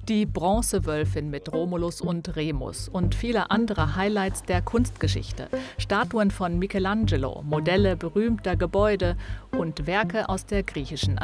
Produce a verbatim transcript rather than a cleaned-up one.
Die Bronzewölfin mit Romulus und Remus und viele andere Highlights der Kunstgeschichte. Statuen von Michelangelo, Modelle berühmter Gebäude und Werke aus der griechischen